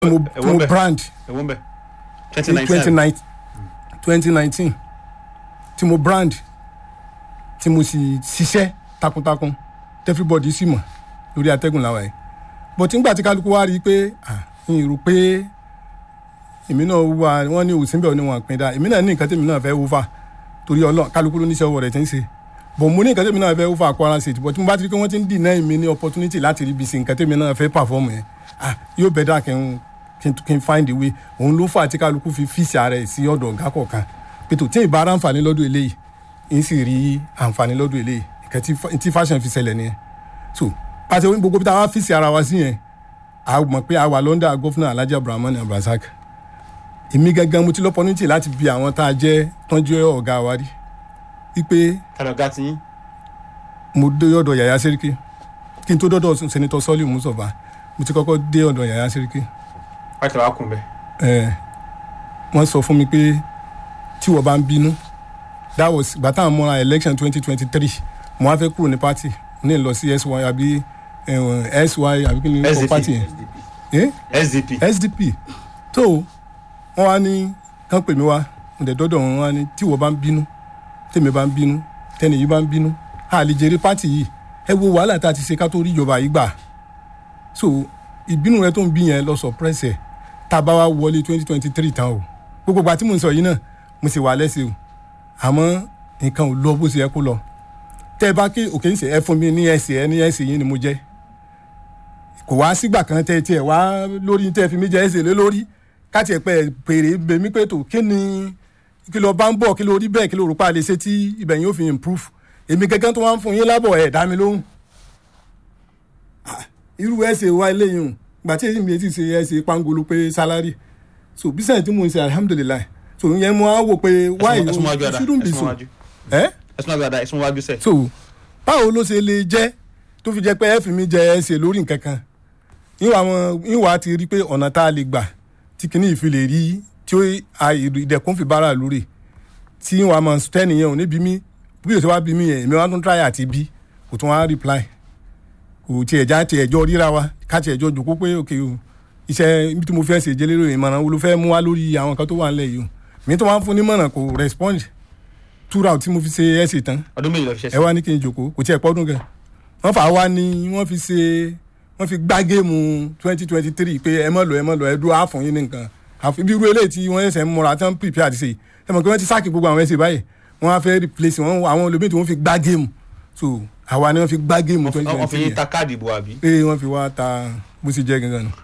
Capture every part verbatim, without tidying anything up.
mo mo brand twenty nineteen tí mo brand tí mo sì ṣiṣẹ́ takuntakun everybody sì mọ̀ lórí atẹ́gùn làwa yìí but nígbà tí kálukú wá rí i pé ah n rò pé èmi náà wà wọ́n ní òsínbẹ̀ ò ní wọn pin dá èmi náà ní nǹkan tèmi náà fẹ́ wúfà torí ọlọ́ kálukú ló níṣẹ́ ọwọ́ rẹ̀ ti ń ṣe but mo ní nǹkan tèmi náà fẹ́ wúfà Kwara State but mo bá ti rí i pé wọ́n ti ń deny mi ní opportunity láti rí ibi sí nǹkan tèmi náà fẹ́ perform yẹn ah yóò better kí n kí n find a way òun ló fà tí kálukú fi fíìsì ara ẹ̀ sí ọ̀dọ̀ ọ̀gá kọ̀ọ̀kan pètò tí ìbá ara àǹfààní lọ́dún eléyìí ń sì rí àǹfààní lọ́dún eléyìí nǹkan tí fashion fi ṣẹlẹ̀ nìyẹn so pàṣẹ gbogbo bí táwa fíìsì ara wa sí yẹn a mọ̀ pé a wà lọ́ndà gọ́fúnà Alhaji Abdulrahman Abdulrasaq èmi gangan mo ti lọ́pọ̀nìtì láti bi àwọn tá a jẹ́ tọ́jú ọ̀gá wa rí wípé kàlọ́gá tí yín. mo dé ọ̀dọ̀ Yàyà Sẹ́ríkì kí n tó dọ́dọ̀ Sẹ́nitọ́ Sọ́líù Mùsọ̀fà mo ti kọ́kọ́ dé ọ̀dọ̀ Yàyà Sẹ́ríkì. wáyé tí wàá kún bẹ́ẹ̀. ẹ wọ́n sọ fún mi pé tí wọ́n bá ń bínú that was gbàtà mọ́ra election twenty twenty three mo wá fẹ́ kúrò ní party ní lọ sí S Y àbí S Y àbí kí ni kọ́ party yẹn. S D P S D P tó wọ́n wá ní kán pè mí wá ǹdẹ̀ dọ́dọ̀ wọn wá ní tí wọ́n bá ń bínú tèmi bá ń bínú tẹ́nì yìí bá ń bínú a lè jèrè party yìí ẹ wo wàhálà tá a ti ṣe ká tó rí ìjọba yìí gbà so ìbínú rẹ tó ń bí yẹn lọ surprise ẹ tá a bá wá wọlé twenty twenty three tán o gbogbo ìgbà tí mo ń sọ yìí náà mo sì wà lẹ́sẹ̀ o àmọ́ nǹkan ò lọ bó ṣe yẹ kó lọ tẹ́ ẹ bá ké òkè ń ṣe ẹ fún mi ní ẹsẹ̀ ẹ ní ẹsẹ̀ yín ni mo jẹ́ kò wá sígbà kan tẹ́ tiẹ̀ wá lórí tẹ́ fi mi jẹ́ ẹsẹ̀ lé lórí káti ẹ̀ pẹ́ pèrè bèmí pé tó kí ni kí lọ bá ń bọ̀ kí ló rí bẹ́ẹ̀ kí ló rò pa lè ṣe tí ibẹ̀ yín ó fi improve èmi gẹ́gẹ́ tó wá ń fún yín lábọ̀ ẹ̀ dá mi lóhùn irú ẹsẹ̀ wa eléyìí o gbà tí èyí mi ti ṣe ẹsẹ̀ pangolo pé salary so business tí mo ń ṣe alhamdulilayi so yẹn mo á wò pé why you shouldn't be so ẹ ẹsùn àgbàdà ẹsùn wájú sẹ. so báwo ló ṣe lè jẹ́ tó fi jẹ́ pé ẹ fi mi jẹ ẹsẹ̀ lórí nǹkan kan ìwà wọn ìwà ti rí pé ọ̀nà tá a lè gbà tí kìíní ìfi lè rí tí ó ìdẹ̀kùn fi bára lórí tí ìwà máa tẹ́ni yẹn ò ní bí mi bí òṣèwà bí mi yẹn èmi wá tún try àti bí kò tún wá reply kò tiẹ̀ já tiẹ̀ jọ ríra wa ká tiẹ̀ jọ jòkó pé òkè o iṣẹ́ ibi tí mo fẹ́ ṣe jẹ́lérò ìmọ̀ràn wo ló fẹ́ mú wá lórí àwọn kan tó wà nílẹ̀ yìí o mi tó máa ń fún ní mọ̀ràn kò respond túra tí mo fi ṣe ẹ̀sìn tán ọdún méjì lọ fi ṣe. ẹ wá ní kí n jòkó kò tiẹ̀ pọ́dún gan wọ́n fà wá ní wọ́n fi ṣe wọ́n fi gbá géèmù twenty twenty three pé ẹ mọ̀ lọ ẹ mọ̀ lọ ẹ dúró àfọ̀n yín ní nǹkan bí irú eléyìí tí wọ́n ṣẹ̀ṣẹ̀ ń múra tán prepare àti ṣe ẹ mọ̀ pé wọ́n ti sáàkì gbogbo àwọn ẹ̀sìn báyìí wọ́n á fẹ́ replace wọn àwọn olómi tí wọ́n fi gbá géèmù so àwa ni wọ́n fi gbá géèmù twenty twenty three wọ́n fi ta káàdì ìbò àbí. pé wọ́n fi wá ta bó ṣe jẹ́ gangan nù.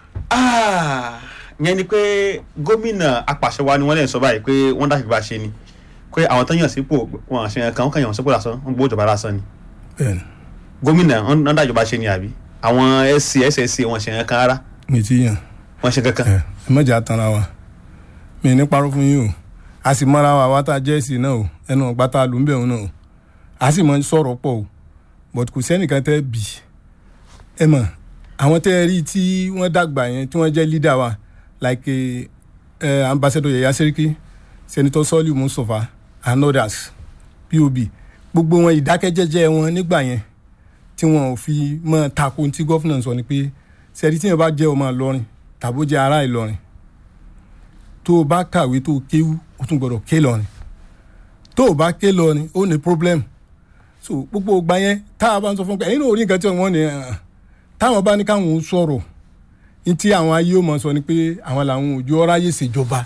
yẹn ni pé gómìnà apàṣẹwà ni wọ́n lè sọ báyìí pé wọ́n dàbí bá ṣe ni pé àwọn tó yàn sípò wọn àṣẹ kan wọn kàn yàn sípò lásán wọn gbọ́ ìjọba lásán ni. gómìnà wọn dájọba ṣe ni àbí àwọn sc ssc wọn ṣe kan rárá. mi ti yàn. wọn ṣe kankan. ẹ mọ̀jà tanra wa mi ní parọ́ fún yín o a sì mọ́ra wa wá tá a jẹ́ èsì náà o ẹnu ọ̀gbá tá a lù ń bẹ̀ wọn náà o a sì mọ̀ sọ̀rọ̀ pọ̀ o but kò sẹ́nìkan tẹ́ bì ẹ mọ̀ àwọn tẹ́ rí tí wọ́n dàgbà yẹn tí wọ́n jẹ́ leader wa like uh, ambassador Yàyà Sẹ́ríkì Senator Sọ́líù Mùsọ̀fà and others P O B gbogbo wọn ìdákẹ́jẹ́jẹ́ wọn nígbà yẹn tí wọn ò fi mọ́ tako tí gọ́fúnà sọ ni pé sẹ́rí tí yẹn bá jẹ́ ọmọ Ìlọrin tàbó jẹ́ ará Ìlọrin tó o bá kàwé tó o kéwú o tún gbọ́dọ̀ ké lọrin tó o bá ké lọrin ó ní problem so gbogbo ìgbà yẹn tá a bá ń sọ fún pé ẹ̀yin náà orí nǹkan tí wọ́n ní táwọn bá ní káwọn sọ̀rọ̀ ní tí àwọn ayé ò mọ̀ sọ ni pé àwọn làwọn òjò ọ̀ráyè ṣèjọba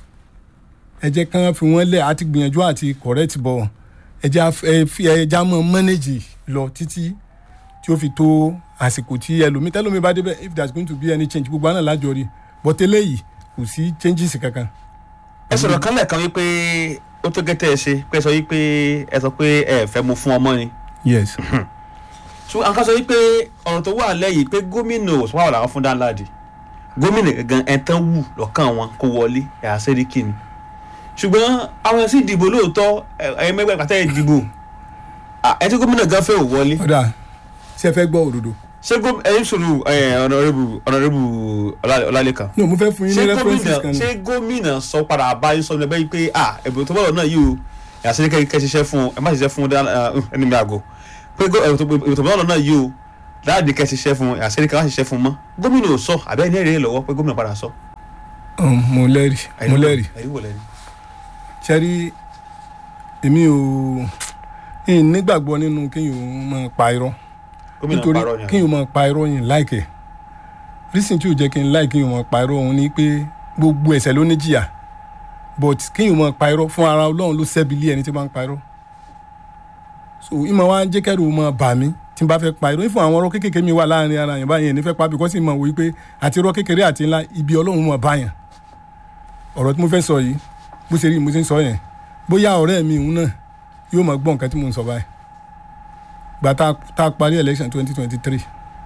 ẹ jẹ́ kán fi wọ́n lẹ̀ àti gbìyànjú àti correct bọ̀ ẹ jẹ́ ẹja mọ́ manage lọ títí tí ó fi tó àsìkò tí ẹlòmí tẹ́lómi bá débẹ̀ if there is going to be any change gbogbo àná lájọ rí but eléyìí kò sí changes kankan. ẹ sọ̀rọ̀ kan lẹ́ẹ̀kan wípé ó tó gẹ́tẹ́ ẹ ṣe pé ẹ sọ wípé ẹ sọ pé ẹ fẹ́ mu fún ọmọ ni. yes. so àwọn kan sọ wípé ọ̀rọ̀ tó wà lẹ́yìn pé gómìnà òṣùwà wà láwọn fún Danladi gómìnà gangan ẹ̀tàn wù lọ́kàn wọn kó wọlé Yàyà Sẹ́ríkì ni ṣùgbọ́n àwọn ẹ̀sìn ìdìbò lóòótọ́ ẹ̀ẹ́mẹ́gbẹ́ pàtẹ́ ìdìbò ẹ̀ tí gómìnà gan fẹ́ ò wọlé. ọ̀dà ṣe fẹ́ gbọ́ òdodo. ṣé ẹ̀yin sọ̀rọ̀ ọ̀nàrẹ́bù ọ̀nàrẹ́bù Ọlálékan. no mo fẹ́ fún yín ní references kan. ṣé gómìnà sọ padà báyìí sọ ní ẹgbẹ́ pé ah ẹ̀bùn tó bọ̀rọ̀ náà yìí o Yàyà Sẹ́ríkì kẹ́ ṣiṣẹ́ fún ẹ má ṣiṣẹ́ fún ẹni mi àgọ́ pé ẹ̀bùn tó bọ̀rọ̀ náà yìí o láàdì kẹ́ ṣiṣẹ́ fún Yàyà Sẹ́ríkì má ṣiṣẹ́ fún mọ́ gómìnà ò sọ àbẹ́ ẹni ẹ̀rẹ́ lọ́wọ́ pé gómìnà padà sọ. mo lẹ́rì mo lẹ́rì ẹ̀rí wò lẹ́rì. ṣẹ́rí èmi ò ń nígbàgbọ́ nínú kéèyàn máa pa irọ́ gómìnà nítorí parọ́ ni kéèyàn máa pa irọ́ yìí láìkẹ́ reason tí ò jẹ́ kí n láì kéèyàn máa pa irọ́ òun ni pé gbogbo ẹ̀ṣẹ̀ ló ní jìyà but kéèyàn máa pa irọ́ fún ara Ọlọ́run ló ṣẹ́bi lé ẹni tí máa ń pa irọ́ so ìmọ̀ wa ń jẹ́ kẹ́rù máa bà mí tí n bá fẹ́ pa irọ́ ìfún àwọn ọ̀rọ̀ kékeré mi wà láàrin ara yẹn báyẹn ní fẹ́ pa because ìmọ̀ wò pé àti irọ́ kékeré àti ńlá ibi Ọlọ́run máa bá yẹn ọ̀rọ̀ tí mo fẹ́ sọ yìí bó ṣe rí mo ṣe ń sọ yẹn bóyá ọ̀rẹ́ mi òun náà yóò máa gbọ́ nǹkan tí mo ń sọ báyìí gbà tá a parí election twenty twenty three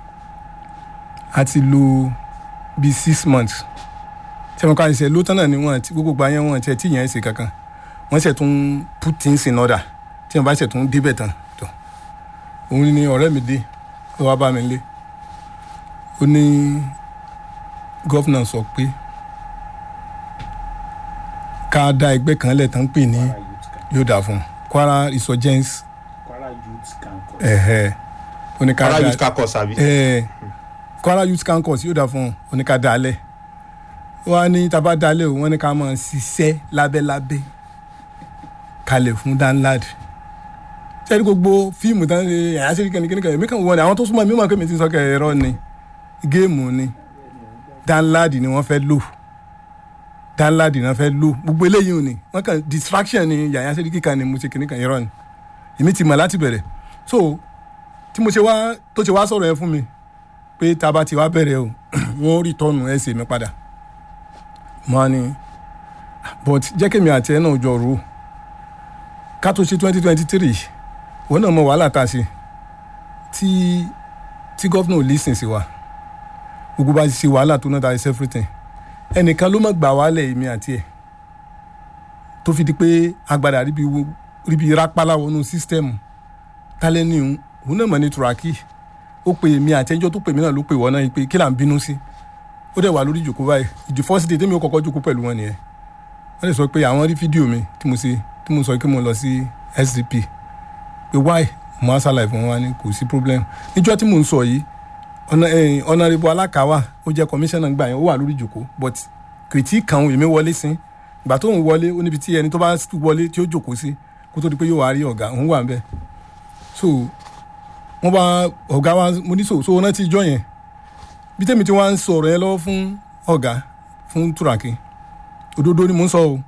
a ti lò bíi six months tí wọn ká ṣe ló tán náà ni wọn ti gbogbo àyẹn wọn ti ẹ tí yẹn ṣe kankan wọn ṣe tún put things in order tí wọn bá ṣe tún débẹ̀ tán tó òun ni ọ̀rẹ́ mi dé ó wá bá mi lé ó ní gọ́fìnà sọ pé ká dá ẹgbẹ́ kan lẹ̀ tán pè ní yóò dà fún Kwara Insurgents Kwara Youth Caucus. ẹ̀hẹ́ oníkà Kwara dá Youth Caucus àbí. ẹ̀ẹ́ Kwara Youth Caucus yóò dà fún oníkà dá lẹ̀ wọ́n á ní tábà dá lẹ̀ o wọ́n ní ká máa ṣiṣẹ́ lábẹ́lábẹ́ kalẹ̀ fún Danladi sẹ́ni gbogbo fíìmù tán ṣe ẹ̀yà ṣe kíni kíni kan èmi kàn wọ́n ni àwọn tó súnmọ́ mi mọ̀ pé mi ti sọ kẹ́ ẹ̀rọ ni géèmù ni Danladi ni wọ́n fẹ́ lò Danladi náà fẹ́ lò gbogbo eléyìí ò ní wọ́n kàn distraction ni yàyà ṣe kíkan ni mo ṣe kíní kan ẹ̀rọ ni èmi ti mọ̀ láti bẹ̀rẹ̀ so tí mo ṣe wá tó ṣe wá sọ̀rọ̀ yẹn fún mi pé tá a bá ti wá bẹ̀rẹ̀ o wọ́n rí tọ́nu ẹsẹ̀ mi padà mo á ní but jẹ́ kí mi àti ẹ̀ náà jọ rò ká tó ṣe twenty twenty three wọ́n náà mọ wàhálà tá a ṣe tí tí gọ́fìnà ò lísìn sí wa gbogbo bá ti ṣe wàhálà tó náà ta ṣe everything ẹnìkan ló mọ̀ gbà wálẹ̀ èmi àti ẹ̀ tó fi di pé agbada ríbi ríbi rápálá wọnú sísítẹ́ẹ̀mù tálẹ́ni òun náà mọ̀ ní turaki ó pe èmi àti ẹjọ́ tó pè mí náà ló pè wọ́n náà pé kí là ń bínú sí ó dẹ̀ wà lórí ìjòkó báyìí ìdí first day tẹ́mi ó kọ́kọ́ jókòó pẹ̀lú wọn nìyẹn wọ́n lè sọ pé àwọn rí fídíò mi tí mo ṣe tí mo sọ pé mo lọ sí S D P pé why mo á ṣàlàyé fún wọn ní kò sí problem níjọ́ tí mo ń sọ yìí ọ̀nàrẹ́bù alákàwà ó jẹ́ commissioner gbà yẹn ó wà lórí ìjòkó but kìrìtì kan èmi wọlé sí ìgbà tó ń wọlé ó níbi tí ẹni tó bá wọlé tí ó jòkó sí kó tó di pé yóò wá rí ọ̀gá òun wà ń bẹ̀ so wọ́n bá ọ̀gá wa mo ní so so náà ti jọ yẹn bí tèmi tí wọ́n ń sọ̀rọ̀ yẹn lọ́wọ́ fún ọ̀gá fún Turaki òdodo ni mo ń sọ o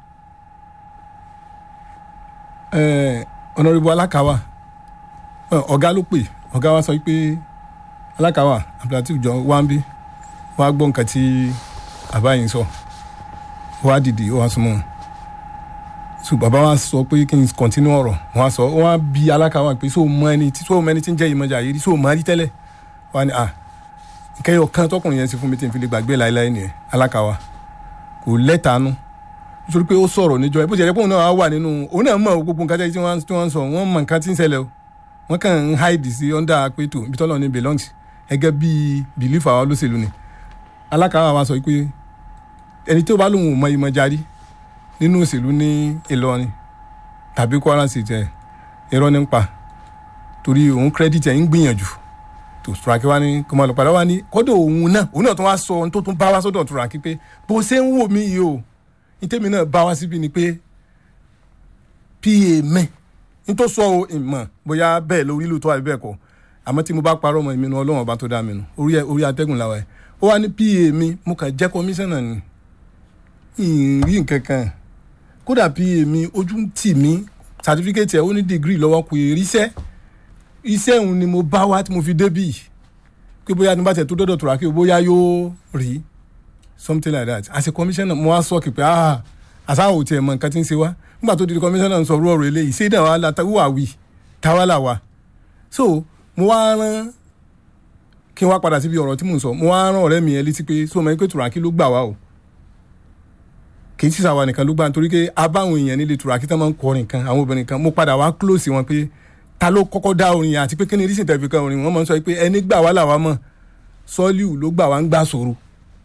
ọ̀nàrẹ́bù alákàwà ọ̀gá ló pè ọ̀gá wa sọ pé alákàwà Abdulateef jọ wá ń bí wá gbọ́ nǹkan tí bàbá yìí sọ wá dìde ó wá súnmọ́ so bàbá wa sọ pé kí n continue ọ̀rọ̀ wọ́n á sọ wọ́n á bi alákàwà pé so mọ ẹni tí so mọ ẹni tí ń jẹ́ Ìmọ̀jà yìí so mọ ẹni tẹ́lẹ̀ wọ́n á ní à nkẹ́yọ̀ kan tọkùnrin yẹn ti fún mi tí n fi lè gbàgbé láéláé nìyẹn alákàwà kò lẹ́tàánú nítorí pé ó sọ̀rọ̀ níjọ́ ẹ bó ṣe yẹ pé òun náà wà nínú òun náà mọ̀ gbogbo nǹkan tí wọ́n ń sọ wọ́n mọ̀ nǹkan tí ń ṣẹlẹ̀ o wọ́n kàn ń hide sí under pétò ibi tọ́lọ́ ní belongs gẹ́gẹ́ bí belief àwọn olóṣèlú ni alákàwà wa sọ pé ẹni tó bá lóun ò mọ Ìmọ̀jà rí nínú òṣèlú ní Ìlọrin tàbí Kwara State ẹ̀ irọ́ ní ń pa torí òun credit ẹ̀ ń gbìyànjú tó Turaki wá ní kó máa lọ padà wá ní kọ́dọ̀ òun náà òun náà tó wá sọ ohun tó tún bá wá sọ́dọ̀ Turaki pé bó ṣe ń wò mí yìí o ní tèmi náà bá wá síbi ni pé pa mẹ́ ní tó sọ o ìmọ̀ bóyá bẹ́ẹ̀ lórí lóòótọ́ àbí bẹ́ẹ̀ kọ́ àmọ́ tí mo bá parọ́ mọ́ ìmínú Ọlọ́run ọba tó dá mi nù orí orí atẹ́gùn làwọn ẹ̀ ó wá ní pa mi mo kàn jẹ́ kọmíṣánná ni ìrìn nǹkan kan kódà pa mi ojú ń tì mí certificate ẹ̀ ó ní degree lọ́wọ́ kò yẹ ríṣẹ́ iṣẹ́ òun ni mo bá wá tí mo fi débì pé bóyá ní bá tẹ̀ tó dọ́dọ̀ Turaki bóyá yóò rí something like that as a commissioner mo wá sọ́ọ̀kì pé ah àsáwò tiẹ̀ mọ nǹkan tí ń ṣe wá nígbà tó di commissioner ń sọ ọ̀rọ̀ ọ̀rọ̀ eléyìí ṣé náà wà látàwọ̀ àwì táwa là wà so mo wá rán kí n wá padà síbi ọ̀rọ̀ tí mò ń sọ mo wá rán ọ̀rẹ́ mi ẹ létí pé so mọ̀ pé Turaki ló gbà wá o kì í sì sàwọn nìkan ló gbà nítorí pé abáwọn èèyàn nílé Turaki tán máa ń kọrin kan àwọn obìnrin kan mo padà wá close wọn pé ta ló kọ́kọ́ dá orin yẹn àti pé kí ni rísìn tẹ̀fì kan orin wọn máa ń sọ pé ẹni gbà wá làwa mọ̀ Sọ́líù ló gbà wá ń gbà sòrò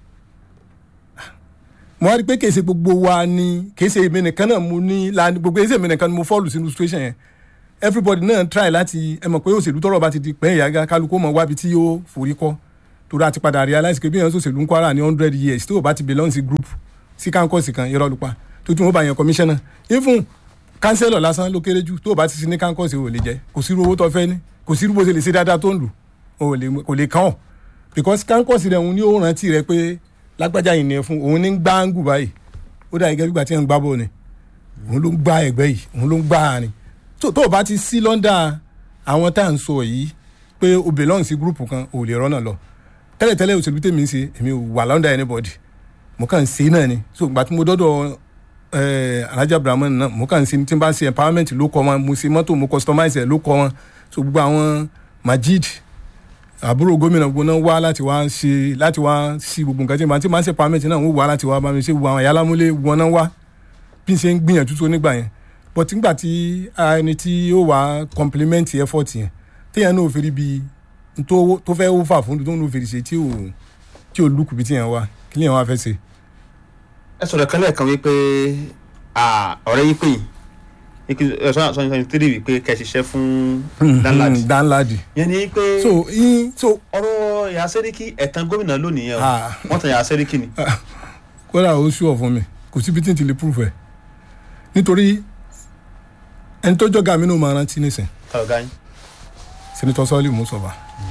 mo wá rí i pé kèsè gbogbo wa ni kèsè èmi nìkan náà mo ní gbogbo èsè èmi nìkan ni mo fọ́ọ̀lù sínú situation yẹn everybody náà try láti ẹ mọ̀ pé òṣèlú tọ́rọ̀ bá ti di pẹ́ ìyága kálukú mọ̀ wábi tí yóò forí kọ́ torí àti padà realize pé bí èèyàn sòṣèlú ń Kwara ní hundred years tí ò bá ti belong sí group sí kánkọ́ọ̀sì kan irọ́ lupa tó tún wọ́n bá yẹn kọmíṣánná even kánsẹ́lọ̀ lásán ló kéré jù tó o bá ti sí ní kánkọ́ọ̀sì ò lè jẹ́ kò sí irú owó tó fẹ́ ní kò sí irú bó ṣe lè ṣe dáadáa tó ń lù kò lè kàn ọ́ because kánkọ́ọ̀sì rẹ̀ òun ní ó rántí rẹ pé lágbájá yìí ni ẹ fún òun ní gbáǹgù báyìí ó dà gẹ́gẹ́ bí gbà tí wọ́n ń gbá bọ̀ ni òun ló ń gbá ẹgbẹ́ yìí òun ló ń gbá àárín tó tó o bá ti sí lọ́ndà àwọn tá à ń sọ yìí pé o belong sí gúrùpù kan ò lè rọ́nà lọ tẹ́lẹ̀tẹ́lẹ̀ òṣèlú tèmi ń ṣe èmi ò wà lọ́ndà anybody mo kàn ń ṣe náà ni so gbà tí mo dọ́dọ̀ Alhaji Abdulrahman náà mo kàn ń ṣe tí n bá ṣe empowerment ló kọ́ wọn mo ṣe mọ́tò mo customize ẹ̀ ló kọ́ wọn so gbogbo àwọn Majid àbúrò gómìnà gbogbo náà wá láti wá ṣe láti wá sí gbogbo nǹkan tí n bá tí n bá ṣe empowerment náà wọ́n wá láti wá bá mi ṣe gbogbo àwọn ìyálámúlé wọn náà wá bí n ṣe ń gbìyànjú tó nígbà yẹn but nígbà tí ẹni tí ó wá compliment effort yẹn téèyàn náà ò fèrè bí tó fẹ́ ó fà fún tó ń lò fèrè ṣe tí ò tí ò lùkù bí tíyẹn wá kí lèèyàn wá fẹ́ ṣe. ẹ sọ̀rọ̀ kan lẹ́ẹ̀kan wípé ọ̀rẹ́ yín pè yín sọ́yìn sọ́yìn tírì wípé kẹ́ ẹ ṣiṣẹ́ fún Danladi. Danladi. yẹn ni pé so yín so. ọ̀rọ̀ Yàyà Sẹ́ríkì ẹ̀tàn gómìnà lónìí yẹn o wọ́n tan Yàyà Sẹ́ríkì ni. kódà ó ṣú ọ̀ fún mi kò síbi tí n ti lè proof ẹ̀ nítorí ẹni tó jọ́gà mi náà máa rántí nísìn. ọ̀gá yín. Senator Saliu Mustapha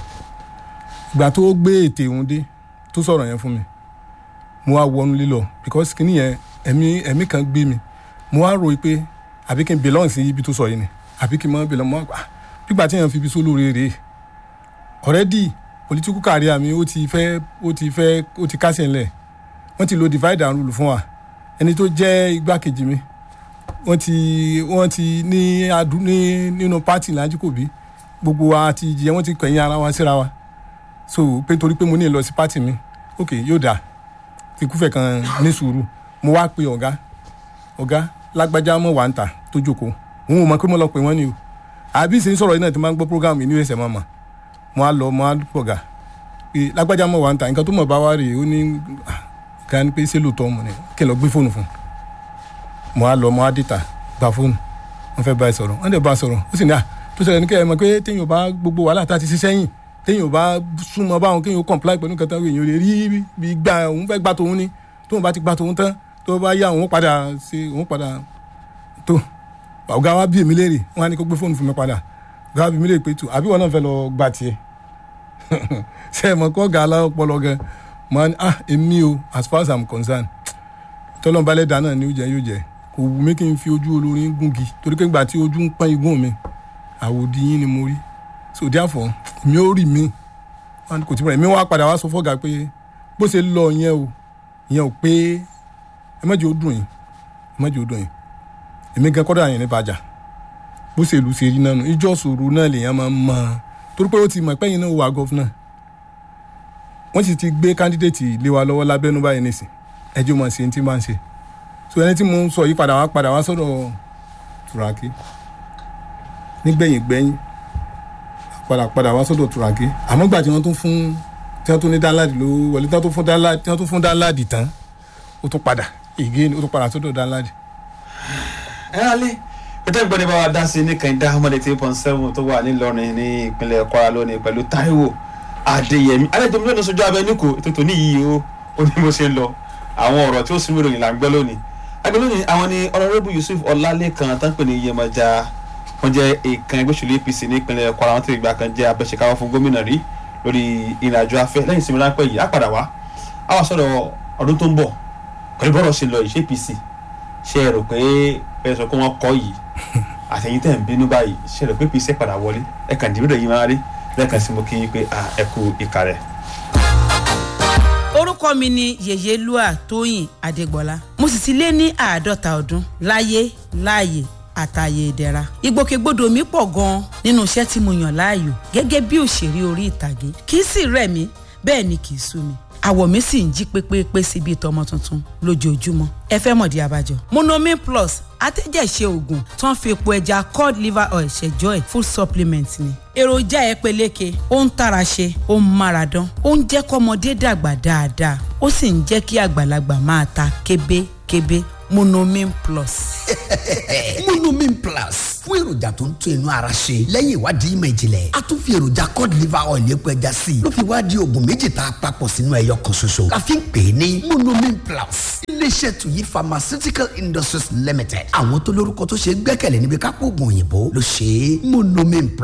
ìgbà tó gbé ètè òun dé tó sọ̀rọ̀ yẹn fún mi mo wá wọnú lílọ because kìíní yẹn ẹ̀mí ẹ̀mí kan gbé mi mo wá rò pé àbí kí n belong sí ibi tó sọ yìí ni àbí kí n má belong mọ́ àgbà gbígbà tí yẹn fi ibi sólóore rèé already political career mi ó ti fẹ́ ó ti fẹ́ ó ti kásẹ̀ ńlẹ̀ wọ́n ti lo divide and rule fún wa ẹni tó jẹ́ igbákejì mi wọ́n ti wọ́n ti ní adu ní nínú pátì Lájíkòbí gbogbo wa ti jẹ wọ́n ti kẹ̀yìn ara wa síra wa so pé torí pé mo ní lọ sí pátì mi ok yóò dáa ìkúfẹ̀ kan ní sùúrù mo wá pe ọ̀gá ọ̀gá lágbájá mọ̀ wá ń tà tó jókòó òun ò mọ̀ pé mo lọ pè wọ́n ni o àbí ìsìn sọ̀rọ̀ yìí náà ti máa ń gbọ́ program yìí ní ẹsẹ̀ mọ́mọ́ mo á lọ mo á pọ̀gà pé lágbájá mọ̀ wá ń tà nǹkan tó mọ̀ bá wá rèé ó ní ká ní pé ṣé lóòótọ́ mo ní kí n lọ gbé fóònù fún un mo á lọ mo á dìtà gba fóònù wọ́n fẹ́ bá ẹ sọ̀rọ̀ wọ́n dẹ̀ bá a sọ̀rọ̀ ó sì ní à tó ṣẹlẹ̀ ní kẹ́ ẹ mọ̀ pé téèyàn bá gbogbo wàhálà tá a ti ṣiṣẹ́ yìn téèyàn bá súnmọ́ báwọn kéèyàn comply pẹ̀lú nǹkan tán èèyàn lè rí bí gbà òun fẹ́ gbà tòun ni tóun bá ti gbà tòun tán tó bá yá òun padà ṣe òun padà tó ọ̀gá wa bí èmi léèrè wọ́n á ní kó gbé fóònù fún mi padà ọ̀gá wa bí èmi léèrè pé tù àbí wọn náà fẹ́ lọ gbà tiẹ̀ ṣe é mọ̀ kó ọ̀gá alápọ̀lọ gan mọ̀ ah èmi o as far as I'm concerned tọ́lọ́mbalẹ̀ dáná ni ó jẹ́ yóò jẹ́ kò wù mí kí n fi ojú olórin gúngi torí pé ìgbà tí ojú ń pọ́n igún mi àwòdì yín ni mo rí so therefore mi ò rí mi kò tí mo rẹ̀ mi wá padà wá sọ fọ́gà pé bó ṣe lọ yẹn o yẹn ò pé ẹ má jẹ́ ó dùn yín ẹ má jẹ́ ó dùn yín èmi gan kọ́dà yẹn ní bàjá bó ṣe lù ṣe rí náà nù ìjọ sòrò náà lèèyàn máa ń mọ torí pé ó ti mọ̀ pẹ́yìn náà wà gọ́fúnà wọ́n sì ti gbé kándídéètì lé wa lọ́wọ́ lábẹ́nú báyìí nìsín ẹjọ́ máa ṣe tí máa ń ṣe so ẹni tí mo ń sọ yìí padà wá padà wá sọ́dọ̀ Turaki nígbẹ̀yìn gbẹ̀yìn padà padà wá sọ́dọ̀ Turaki àmọ́ gbà tí wọ́n tún fún tí wọ́n tún ní Danladi ló wọlé tí wọ́n tún fún Danladi tí wọ́n tún fún Danladi tán ó tún padà again ó tún padà sọ́dọ̀ Danladi. ẹ alẹ́ pété gbọ́dọ̀ ní bá wa dá sí ní kẹ́ńdá ọmọdé tí pọ́n sẹ́wọ̀n tó wà nílọrin ní ìpínlẹ̀ Kwara lónìí pẹ̀lú Táíwò Adéyẹmí alẹ́jọ́ mi lónìí sojú abẹ níkò ètò tó níyì o ó ní mo ṣe ń lọ àwọn ọ̀rọ̀ tí ó sinmi ròyìn là ń gbọ́ lónìí agbẹ́ lónìí àwọn ni Honorable Yusuf Ọlálékan tán pè ní Iyemọja wọ́n jẹ́ èèkàn ẹgbẹ́ òṣèlú A P C ní ìpínlẹ̀ Kwara wọn tó ìgbà kan jẹ́ abẹ́ṣekáwọ́ fún gómìnà rí lórí ìrìnàjò afẹ́ lẹ́yìn ìsinmi ráńpẹ́ yìí á padà wá á wà sọ̀rọ̀ ọdún tó ń bọ̀ pẹ̀lú bọ́rọ̀ ṣe lọ ìṣe A P C ṣe rò pé ẹ sọ pé wọ́n kọ́ yìí àtẹ̀yìn tẹ̀ ń bínú báyìí ṣe rò pé A P C padà wọlé ẹ kàn dìbò yìí máa rí lẹ́ẹ̀kan sí mo kí yín pé ẹ kú ìkà rẹ̀. orúkọ mi ni Yèyélúà Tóyìn Adégbọlá mo sì ti lé ní àádọ́ta ọdún láyé láàyè àtàyè ìdẹ̀ra ìgbòkègbodò mi pọ̀ gan-an nínú iṣẹ́ tí mo yàn láàyò gẹ́gẹ́ bí òṣèré orí ìtàgé kì í sì rẹ̀ mí bẹ́ẹ̀ ni kì í sú mi àwọ̀ mi sì ń jí pépépé sí bíi tọmọ tuntun lójoojúmọ́ ẹ fẹ́ mọ̀dí abájọ. Monomin Plus atẹ́jẹ̀ṣe oògùn tó ń fi epo ẹja cod liver oil ṣẹjọ́ ẹ̀ full supplement ni. èròjà ẹ peléke ó ń tara ṣe ó ń mára dán ó ń jẹ́ kọ́mọdé dàgbà dáadáa ó sì ń jẹ́ kí àgbàlagbà máa ta kébékébé. Monomin Plus. Monomin Plus fún èròjà tó ń tún inú ara ṣe lẹ́yìn ìwádìí ìmọ̀ ìjìnlẹ̀ a tún fi èròjà cod liver oil epo ẹja sí i ló fi wá di oògùn méjì tá a papọ̀ sínú ẹyọ kan ṣoṣo la fi ń pè é ní Monomin Plus. ilé iléeṣẹ́ tuyi pharmaceutical industries limited àwọn tó lórúkọ tó ṣe gbẹ́kẹ̀lé níbi kápò oògùn òyìnbó ló ṣe é. Monomin Plus.